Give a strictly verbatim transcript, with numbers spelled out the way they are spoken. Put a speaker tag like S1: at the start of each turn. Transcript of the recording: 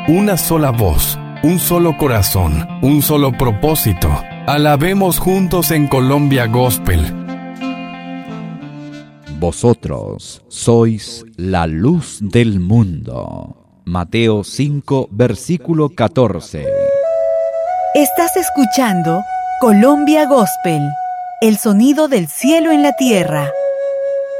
S1: una sola voz, un solo corazón, un solo propósito. Alabemos juntos en Colombia Gospel.
S2: Vosotros sois la luz del mundo. Mateo cinco, versículo catorce.
S3: Estás escuchando Colombia Gospel, el sonido del cielo en la tierra.